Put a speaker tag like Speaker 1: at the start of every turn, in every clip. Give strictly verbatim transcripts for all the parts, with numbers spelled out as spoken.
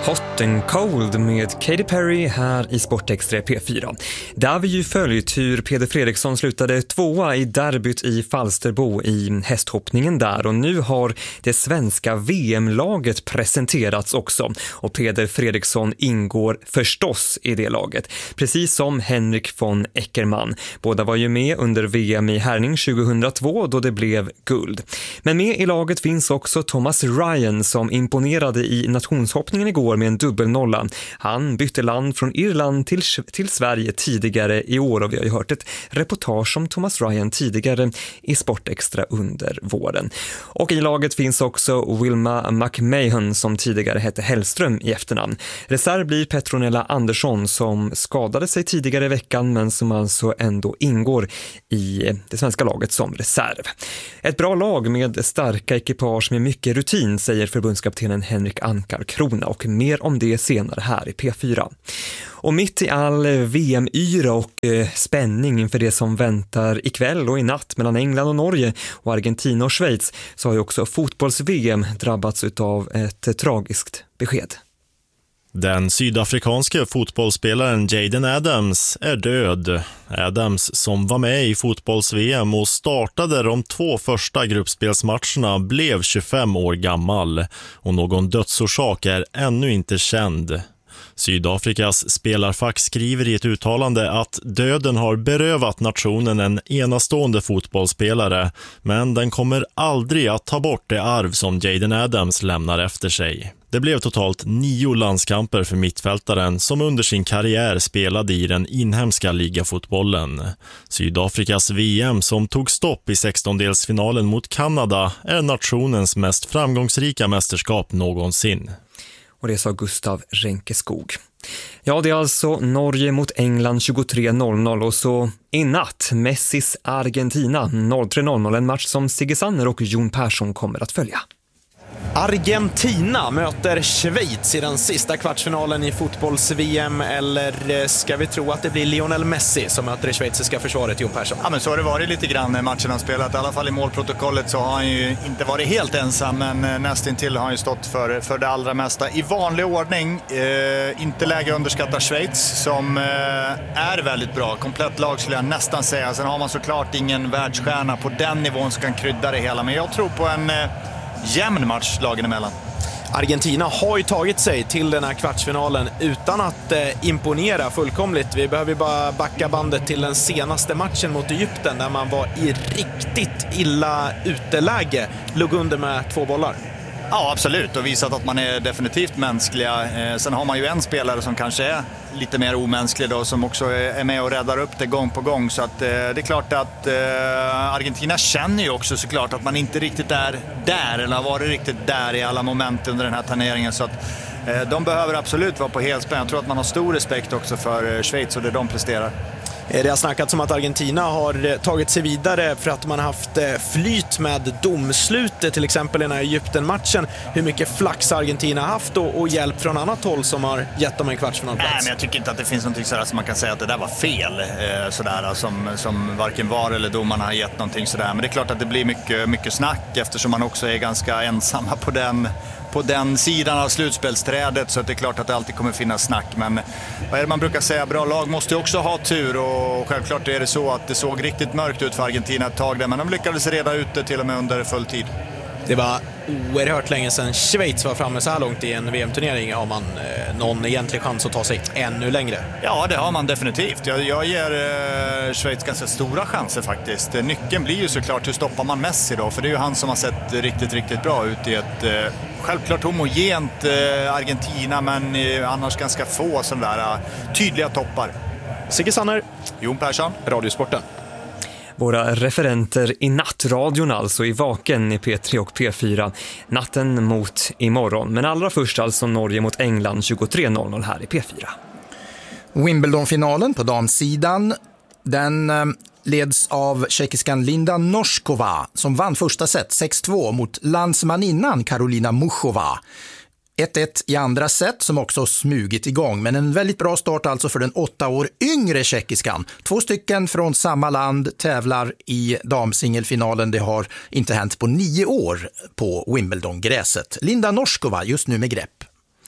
Speaker 1: Hot and Cold med Katy Perry här i Sportextra P fyra. Där vi ju följt hur Peder Fredriksson slutade tvåa i derbyt i Falsterbo i hästhoppningen där, och nu har det svenska V M-laget presenterats också, och Peder Fredriksson ingår förstås i det laget, precis som Henrik von Eckermann. Båda var ju med under V M i Herning tjugohundratvå då det blev guld. Men med i laget finns också Thomas Ryan som imponerade i nationshoppningen igår med en dubbelnolla. Han bytte land från Irland till, till Sverige tidigare i år, och vi har ju hört ett reportage om Thomas Ryan tidigare i Sportextra under våren. Och i laget finns också Wilma McMahon som tidigare hette Hellström i efternamn. Reserv blir Petronella Andersson som skadade sig tidigare i veckan men som alltså ändå ingår i det svenska laget som reserv. Ett bra lag med starka ekipage med mycket rutin, säger förbundskaptenen Henrik Ankarkrona, och mer om det senare här i P fyra. Och mitt i all V M-yra och eh, spänning inför det som väntar ikväll och i natt mellan England och Norge och Argentina och Schweiz, så har ju också fotbolls-V M drabbats av ett tragiskt besked.
Speaker 2: Den sydafrikanske fotbollsspelaren Jaden Adams är död. Adams, som var med i fotbolls-V M och startade de två första gruppspelsmatcherna, blev tjugofem år gammal, och någon dödsorsak är ännu inte känd. Sydafrikas spelarfack skriver i ett uttalande att döden har berövat nationen en enastående fotbollsspelare, men den kommer aldrig att ta bort det arv som Jaden Adams lämnar efter sig. Det blev totalt nio landskamper för mittfältaren som under sin karriär spelade i den inhemska ligafotbollen. Sydafrikas V M, som tog stopp i sextondelsfinalen mot Kanada, är nationens mest framgångsrika mästerskap någonsin.
Speaker 1: Och det sa Gustav Renkeskog. Ja, det är alltså Norge mot England tjugotre noll noll, och så i natt Messis Argentina noll tre noll noll, en match som Sigge Sanner och Jon Persson kommer att följa.
Speaker 3: Argentina möter Schweiz i den sista kvartsfinalen i fotbolls-V M, eller ska vi tro att det blir Lionel Messi som möter det schweiziska försvaret, Jon Persson?
Speaker 4: Ja, men så har det varit lite grann när matchen har spelat. I alla fall i målprotokollet så har han ju inte varit helt ensam, men nästintill har han ju stått för, för det allra mesta. I vanlig ordning, eh, inte läge att underskatta Schweiz som eh, är väldigt bra. Komplett lag skulle jag nästan säga. Sen har man såklart ingen världsstjärna på den nivån som kan krydda det hela, men jag tror på en eh, jämn match lagen emellan.
Speaker 3: Argentina har ju tagit sig till den här kvartsfinalen utan att eh, imponera fullkomligt. Vi behöver bara backa bandet till den senaste matchen mot Egypten där man var i riktigt illa uteläge. Låg under med två bollar.
Speaker 4: Ja, absolut, och visat att man är definitivt mänskliga. Eh, sen har man ju en spelare som kanske är lite mer omänsklig då, som också är med och räddar upp det gång på gång. Så att, eh, det är klart att eh, Argentina känner ju också såklart att man inte riktigt är där, eller har varit riktigt där i alla moment under den här turneringen. Så att eh, de behöver absolut vara på helspänn. Jag tror att man har stor respekt också för eh, Schweiz och det de presterar.
Speaker 3: Det har snackats om att Argentina har tagit sig vidare för att man har haft flyt med domslutet, till exempel i den här Egypten-matchen. Hur mycket flax Argentina har haft och, och hjälp från annat håll som har gett dem en kvartsfinalplats?
Speaker 4: Nej, men jag tycker inte att det finns någonting sådär som man kan säga att det där var fel, eh, sådär, som, som varken var eller domarna har gett någonting sådär. Men det är klart att det blir mycket, mycket snack eftersom man också är ganska ensamma på den på den sidan av slutspelsträdet, så att det är klart att det alltid kommer finnas snack. Men vad är det man brukar säga, bra lag måste ju också ha tur, och självklart är det så att det såg riktigt mörkt ut för Argentina ett tag där, men de lyckades reda ut det till och med under full tid.
Speaker 3: Det var oerhört länge sedan Schweiz var framme så här långt i en V M-turnering. Har man eh, någon egentlig chans att ta sig ännu längre?
Speaker 4: Ja, det har man definitivt. Jag, jag ger eh, Schweiz ganska stora chanser faktiskt. Nyckeln blir ju såklart hur stoppar man Messi då, för det är ju han som har sett riktigt, riktigt bra ut i ett eh, självklart homogent eh, Argentina, men eh, annars ganska få sådana där eh, tydliga toppar.
Speaker 3: Sigge Sanner,
Speaker 4: Jon Persson,
Speaker 3: Radiosporten.
Speaker 1: Våra referenter i nattradion, alltså i Vaken i P tre och P fyra, natten mot imorgon. Men allra först alltså Norge mot England tjugotre noll noll här i P fyra.
Speaker 5: Wimbledon-finalen på damsidan, den eh, leds av tjeckiskan Linda Noskova som vann första set sex två mot landsmaninnan Karolina Muchova. ett ett i andra set som också smugit igång, men en väldigt bra start alltså för den åtta år yngre tjeckiskan. Två stycken från samma land tävlar i damsingelfinalen. Det har inte hänt på nio år på Wimbledon-gräset. Linda Noskova just nu med grepp.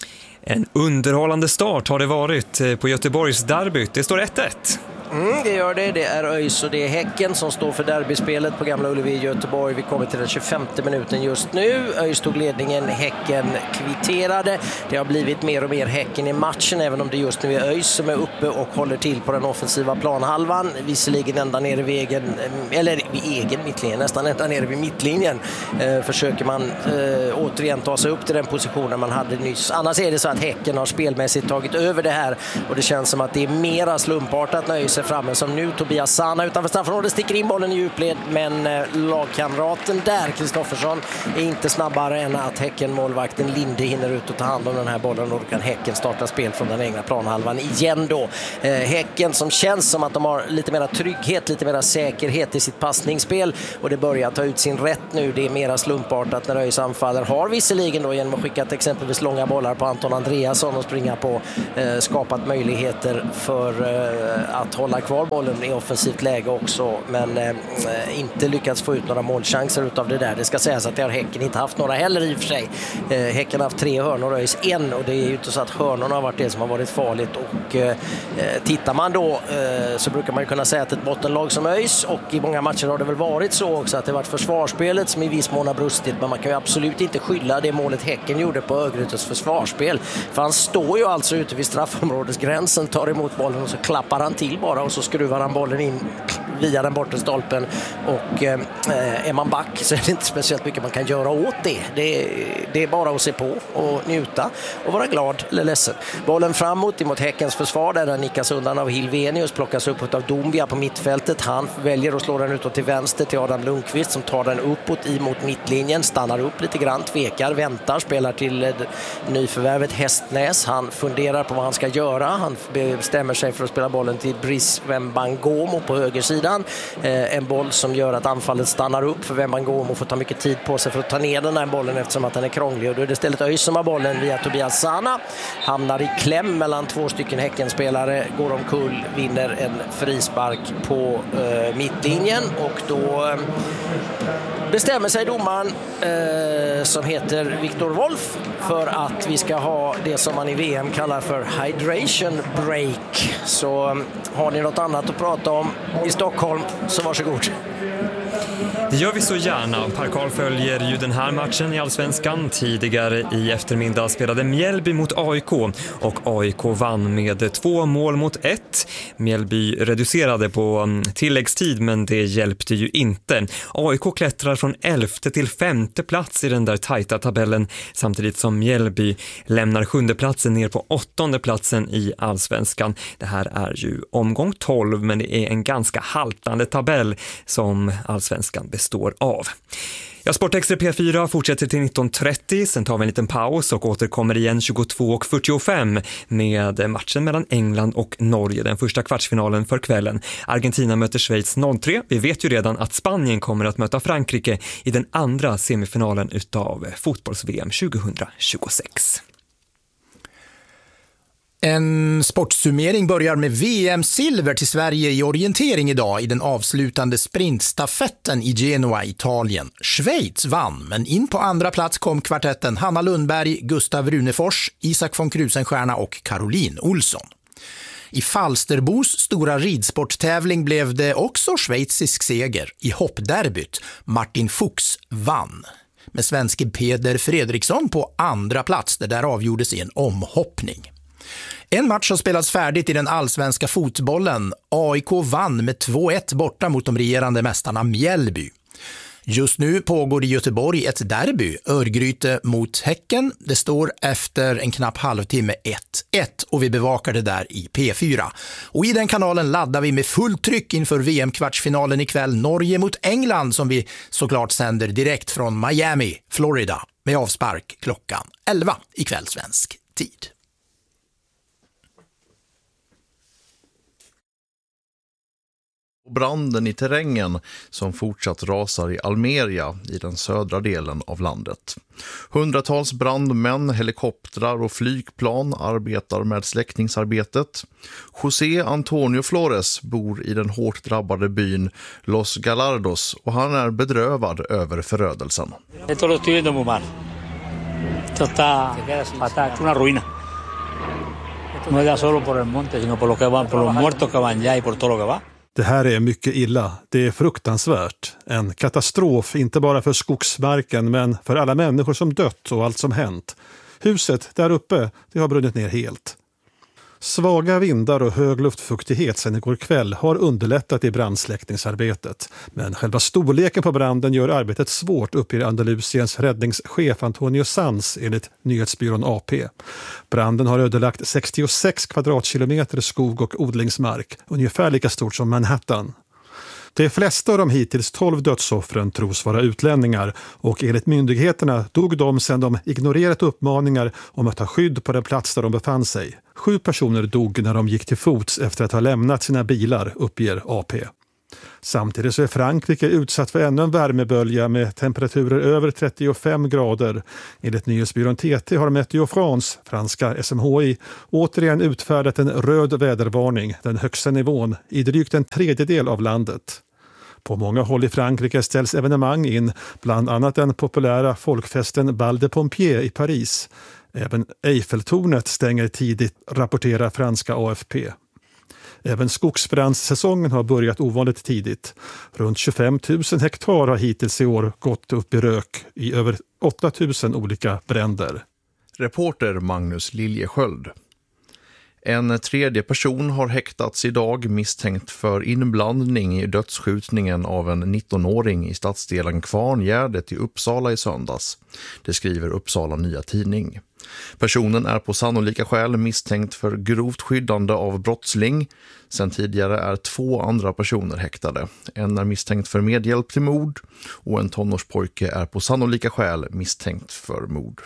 Speaker 1: En underhållande start har det varit på Göteborgs derbyt. Det står ett ett.
Speaker 6: Mm, det gör det. Det är ÖIS och det är Häcken som står för derbyspelet på Gamla Ullevi i Göteborg. Vi kommer till den tjugofemte minuten just nu. ÖIS tog ledningen, Häcken kvitterade. Det har blivit mer och mer Häcken i matchen, även om det just nu är ÖIS som är uppe och håller till på den offensiva planhalvan. Visserligen ända nere vid egen, eller vid egen mittlinjen, nästan ända nere vid mittlinjen eh, försöker man eh, återigen ta sig upp till den positionen man hade nyss. Annars är det så att Häcken har spelmässigt tagit över det här och det känns som att det är mera slumpartat när ÖIS framme, som nu Tobias Sana utanför straffområdet sticker in bollen i djupled, men eh, lagkamraten där, Kristoffersson, är inte snabbare än att Häcken-målvakten Linde hinner ut och ta hand om den här bollen, och då kan Häcken starta spel från den egna planhalvan igen då. Eh, häcken som känns som att de har lite mera trygghet, lite mera säkerhet i sitt passningsspel, och det börjar ta ut sin rätt nu. Det är mera slumpartat när ÖIS anfaller har visserligen då genom att skicka exempelvis långa bollar på Anton Andreasson och springa på, eh, skapat möjligheter för eh, att hålla kvar bollen i offensivt läge också, men eh, inte lyckats få ut några målchanser utav det där. Det ska sägas att det har Häcken inte haft några heller i och för sig. Eh, Häcken har haft tre hörnor och ÖIS en, och det är ju inte så att hörnorna har varit det som har varit farligt, och eh, tittar man då eh, så brukar man ju kunna säga att ett bottenlag som ÖIS, och i många matcher har det väl varit så också att det har varit försvarsspelet som i viss mån har brustit, men man kan ju absolut inte skylla det målet Häcken gjorde på Örgrytes försvarsspel, för han står ju alltså ute vid straffområdesgränsen, tar emot bollen och så klappar han till bara och så skruvar han bollen in via den bortre stolpen, och eh, är man back så är det inte speciellt mycket man kan göra åt det. Det, det är bara att se på och njuta och vara glad eller ledsen. Bollen framåt emot Häckens försvar där den nickas undan av Hilvenius, plockas upp av Dombia på mittfältet. Han väljer att slå den utåt till vänster till Adam Lundqvist som tar den uppåt emot mittlinjen, stannar upp lite grann, tvekar, väntar, spelar till nyförvärvet Hästnäs. Han funderar på vad han ska göra. Han bestämmer sig för att spela bollen till Brice Wembangomo på högersidan. Eh, en boll som gör att anfallet stannar upp, för Wembangomo får ta mycket tid på sig för att ta ner den här bollen eftersom att den är krånglig, och då är det istället ÖIS som har bollen via Tobias Sana. Hamnar i kläm mellan två stycken Häckenspelare, går omkull, vinner en frispark på eh, mittlinjen, och då eh, bestämmer sig domaren eh, som heter Viktor Wolf för att vi ska ha det som man i V M kallar för hydration break. Så eh, har ni något annat att prata om i Stockholm så varsågod.
Speaker 1: Det gör vi så gärna. Per Karl följer ju den här matchen i Allsvenskan. Tidigare i eftermiddag spelade Mjällby mot A I K och A I K vann med två mål mot ett. Mjällby reducerade på tilläggstid, men det hjälpte ju inte. A I K klättrar från elfte till femte plats i den där tajta tabellen, samtidigt som Mjällby lämnar sjunde platsen ner på åttonde platsen i Allsvenskan. Det här är ju omgång tolv, men det är en ganska haltande tabell som Allsvenskan består av. Ja, Sportextra P fyra fortsätter till nitton trettio, sen tar vi en liten paus och återkommer igen tjugotvå fyrtiofem med matchen mellan England och Norge, den första kvartsfinalen för kvällen. Argentina möter Schweiz noll tre. Vi vet ju redan att Spanien kommer att möta Frankrike i den andra semifinalen utav fotbolls-V M tjugohundratjugosex.
Speaker 5: En sportsummering börjar med V M-silver till Sverige i orientering idag i den avslutande sprintstafetten i Genua, Italien. Schweiz vann, men in på andra plats kom kvartetten Hanna Lundberg, Gustav Runefors, Isak von Krusenstjerna och Caroline Olsson. I Falsterbos stora ridsporttävling blev det också schweizisk seger i hoppderbyt. Martin Fuchs vann, med svenske Peder Fredriksson på andra plats. Det där avgjordes i en omhoppning. En match har spelats färdigt i den allsvenska fotbollen. A I K vann med två ett borta mot de regerande mästarna Mjällby. Just nu pågår i Göteborg ett derby, Örgryte mot Häcken. Det står efter en knapp halvtimme ett ett och vi bevakar det där i P fyra. Och i den kanalen laddar vi med fullt tryck inför V M-kvartsfinalen ikväll, Norge mot England, som vi såklart sänder direkt från Miami, Florida, med avspark klockan elva ikväll svensk tid.
Speaker 7: Branden i terrängen som fortsatt rasar i Almeria i den södra delen av landet. Hundratals brandmän, helikoptrar och flygplan arbetar med släckningsarbetet. José Antonio Flores bor i den hårt drabbade byn Los Galardos och han är bedrövad över förödelsen.
Speaker 8: Esto lo estoy viendo muy mal. Esto está fatal, es una ruina. No era solo por el monte, sino por lo que van, por los muertos que van ya y por todo lo que va.
Speaker 9: Det här är mycket illa. Det är fruktansvärt. En katastrof, inte bara för skogsmarken men för alla människor som dött och allt som hänt. Huset där uppe, det har brunnit ner helt. Svaga vindar och hög luftfuktighet sedan igår kväll har underlättat i brandsläckningsarbetet. Men själva storleken på branden gör arbetet svårt, uppger Andalusiens räddningschef Antonio Sanz enligt nyhetsbyrån A P. Branden har ödelagt sextiosex kvadratkilometer skog och odlingsmark, ungefär lika stort som Manhattan. De flesta av de hittills tolv dödsoffren tros vara utlänningar och enligt myndigheterna dog de sedan de ignorerat uppmaningar om att ta skydd på den plats där de befann sig. Sju personer dog när de gick till fots efter att ha lämnat sina bilar, uppger A P. Samtidigt så är Frankrike utsatt för ännu en värmebölja med temperaturer över trettiofem grader. Enligt nyhetsbyrån T T har Météo France, franska S M H I, återigen utfärdat en röd vädervarning, den högsta nivån, i drygt en tredjedel av landet. På många håll i Frankrike ställs evenemang in, bland annat den populära folkfesten Bal de Pompiers i Paris. Även Eiffeltornet stänger tidigt, rapporterar franska A F P. Även skogsbrandssäsongen har börjat ovanligt tidigt. Runt tjugofem tusen hektar har hittills i år gått upp i rök i över åtta tusen olika bränder.
Speaker 7: Reporter Magnus Liljesköld. En tredje person har häktats idag misstänkt för inblandning i dödsskjutningen av en nittonåring i stadsdelen Kvarngärdet i Uppsala i söndags. Det skriver Uppsala Nya Tidning. Personen är på sannolika skäl misstänkt för grovt skyddande av brottsling. Sen tidigare är två andra personer häktade. En är misstänkt för medhjälp till mord och en tonårspojke är på sannolika skäl misstänkt för mord.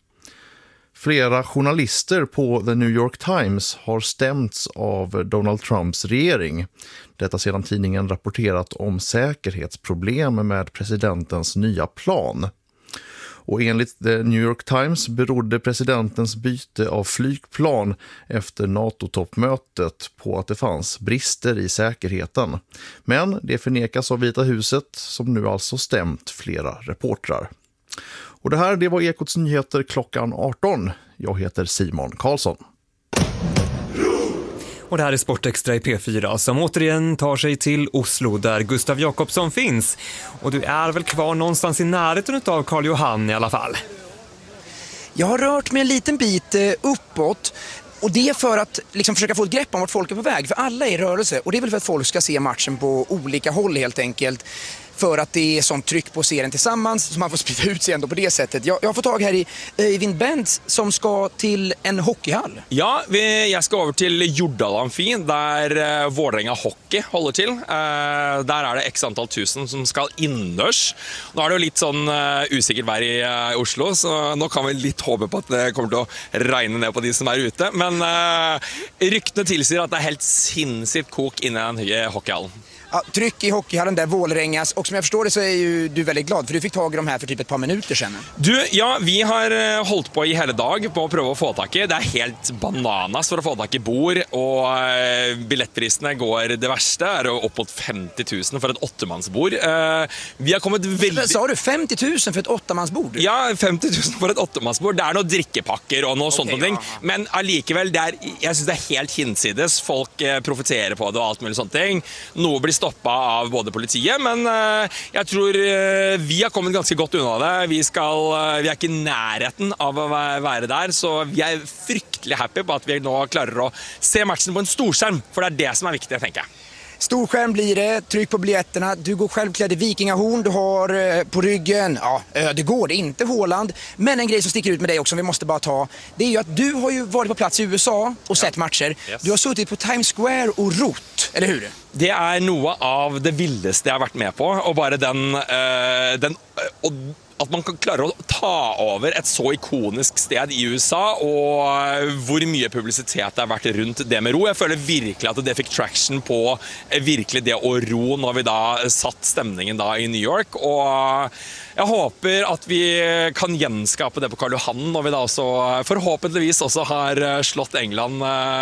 Speaker 7: Flera journalister på The New York Times har stämts av Donald Trumps regering. Detta sedan tidningen rapporterat om säkerhetsproblem med presidentens nya plan. Och enligt The New York Times berodde presidentens byte av flygplan efter NATO-toppmötet på att det fanns brister i säkerheten. Men det förnekas av Vita huset som nu alltså stämt flera reportrar. Och det här det var Ekots nyheter klockan arton. Jag heter Simon Karlsson.
Speaker 1: Och det här är Sportextra i P fyra som återigen tar sig till Oslo där Gustav Jakobsson finns. Och du är väl kvar någonstans i närheten av Karl Johan i alla fall?
Speaker 10: Jag har rört mig en liten bit uppåt. Och det är för att liksom försöka få ett grepp om vart folk är på väg. För alla är i rörelse. Och det är väl för att folk ska se matchen på olika håll helt enkelt. För att det är sånt tryck på serien tillsammans så man får sprida ut sig ändå på det sättet. Jag, jag har fått tag här i Øyvind Bendt som ska till en hockeyhall.
Speaker 11: Ja, vi, jag ska över till Jordal Amfi där uh, Vålerenga Hockey håller till. Uh, där är det x antal tusen som ska innörs. Nu är det ju lite sån uh, usikkert vær i uh, Oslo, så nu kan vi lite hoppa på att det kommer att regna ner på de som är ute. Men uh, ryktene tilsier att det är helt sinnssykt kok inne i den hockeyhallen.
Speaker 10: Ja, tryck i hockeyhallen där, Vålerengas. Och som jag förstår det så är ju du väldigt glad för du fick tag i de här för typ ett par minuter sedan.
Speaker 11: Du, ja, vi har hållit på i hela dag på att pröva att få tag i. Det är helt bananas för att få tag i bord och uh, biljettpriserna går, det värsta är uppåt femtio tusen för ett åttamansbord. Uh, vi har kommit väldigt...
Speaker 10: Sa du femtio tusen för ett åttamansbord?
Speaker 11: Ja, femtio tusen för ett åttamansbord. Det är några drickepacker och något okay, sånt ja. Men allikevel, det är, jag syns det är helt hinsides. Folk uh, profiterar på det och allt möjligt sånt. Något blir stoppa av både politiet, men uh, jag tror uh, vi har kommit ganska gott undan det. Vi, ska, uh, vi är inte i närheten av att vara där, så vi är fryktligt happy på att vi nu klarar att se matchen på en storskärm, för det är det som är viktigt, tänker jag.
Speaker 10: Storskärm blir det, tryck på biljetterna. Du går självklädd i vikingahorn, du har eh, på ryggen, ja, Ödegård, inte Håland. Men en grej som sticker ut med dig också, som vi måste bara ta, det är ju att du har ju varit på plats i U S A och sett matcher. Yes. Du har suttit på Times Square och rott, eller hur?
Speaker 11: Det är något av det vildaste jag har varit med på, och bara den, uh, den uh, och att man kan klara att ta över ett så ikoniskt sted i U S A och hur mycket publicitet det har varit runt det med ro. Jag känner verkligen att det fick traction på verkligen det att ro när vi då satt stämningen då i New York, och jag hoppas att vi kan genskapa det på Karl Johan när vi då så förhoppningsvis också har slått England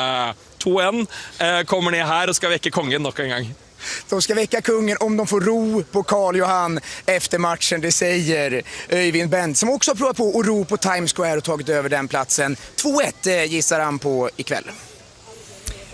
Speaker 11: två ett, kommer ner här och ska väcka kongen nog en gång.
Speaker 10: De ska väcka kungen om de får ro på Karl Johan efter matchen, det säger Øyvind Bendt som också har provat på att ro på Times Square och tagit över den platsen. två ett gissar han på ikväll.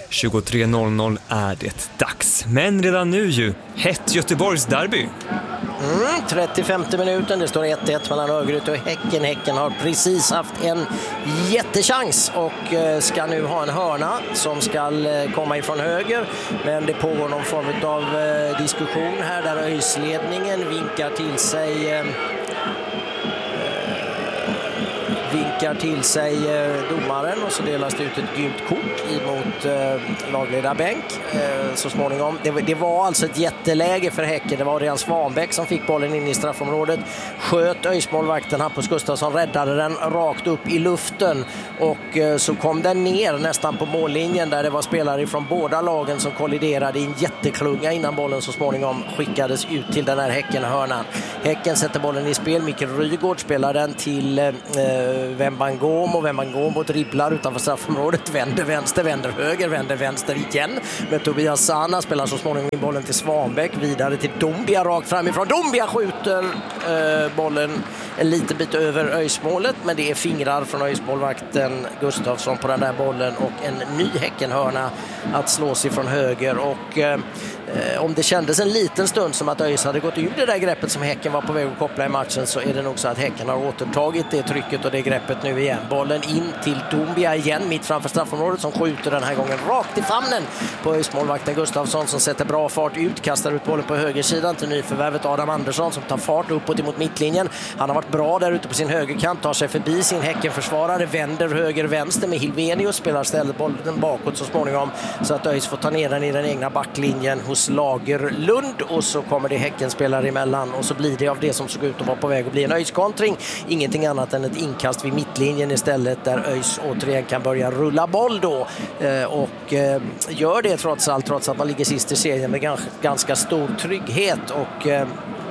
Speaker 1: tjugotre noll noll är det dags. Men redan nu ju, hett Göteborgs derby.
Speaker 6: Mm, trettiofemte minuten, det står ett ett mellan Örgryte och Häcken. Häcken har precis haft en jättechans och ska nu ha en hörna som ska komma ifrån höger. Men det pågår någon form av diskussion här där ÖIS-ledningen vinkar till sig vinkar till sig domaren och så delas det ut ett gult kort emot eh, lagledarbänk eh, så småningom. Det, det var alltså ett jätteläge för Häcken. Det var Örjan Svanbäck som fick bollen in i straffområdet. Sköt ÖIS-målvakten Hampus Gustafsson, räddade den rakt upp i luften och eh, så kom den ner nästan på mållinjen där det var spelare från båda lagen som kolliderade i en jätteklunga innan bollen så småningom skickades ut till den här Häcken-hörnan. Häcken sätter bollen i spel. Mikael Rygaard spelar den till eh, Wembangomo. Wembangomo dribblar utanför straffområdet, vänder vänster, vänder höger, vänder vänster igen. Men Tobias Sana spelar så småningom in bollen till Svanbäck, vidare till Dombia rakt framifrån. Dombia skjuter eh, bollen en liten bit över ÖIS-målet, men det är fingrar från ÖIS-målvakten Gustafsson på den där bollen och en ny Häckenhörna att slås ifrån höger. Och eh, om det kändes en liten stund som att ÖIS hade gått ur det där greppet som Häcken var på väg att koppla i matchen, så är det nog så att Häcken har återtagit det trycket och det greppet nu igen. Bollen in till Dombia igen mitt framför straffområdet som skjuter den här gången rakt i famnen på ÖIS-målvakten Gustafsson som sätter bra fart ut, kastar ut bollen på högersidan till nyförvärvet Adam Andersson som tar fart uppåt emot mittlinjen. Han har varit bra där ute på sin högerkant, tar sig förbi sin Häckenförsvarare, vänder höger-vänster med Hilvenius, spelar stället bollen bakåt så småningom så att ÖIS får ta ner den i den egna backlinjen hos Lagerlund och så kommer det Häckenspelare emellan och så blir det av det som såg ut att vara på väg att bli en ÖIS-kontring. Ingenting annat än ett inkast vid mittlinjen istället där ÖIS återigen kan börja rulla boll då eh, och eh, gör det trots allt, trots att man ligger sist i serien med ganska, ganska stor trygghet och eh,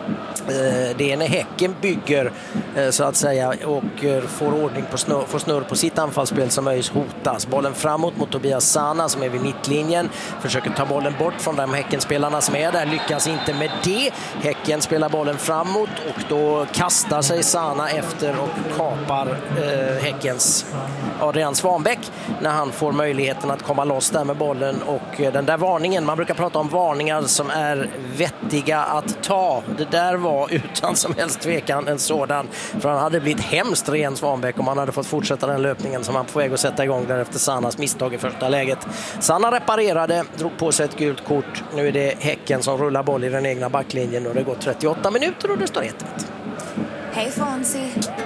Speaker 6: det är när Häcken bygger så att säga och får ordning på snurr, får snurr på sitt anfallsspel som ÖIS hotas. Bollen framåt mot Tobias Sana som är vid mittlinjen, försöker ta bollen bort från de Häckenspelarna som är där, lyckas inte med det. Häcken spelar bollen framåt och då kastar sig Sana efter och kapar eh, Häckens Adrian Svanbäck när han får möjligheten att komma loss där med bollen och den där varningen, man brukar prata om varningar som är vettiga att ta. Det där var utan som helst tvekan en sådan, för han hade blivit hemskt ren Svanbäck om han hade fått fortsätta den löpningen som han på väg att sätta igång där efter Sanas misstag i första läget. Sana reparerade, drog på sig ett gult kort. Nu är det Häcken som rullar boll i den egna backlinjen och det går trettioåtta minuter och det står ett ett.
Speaker 12: Hej Fonzie.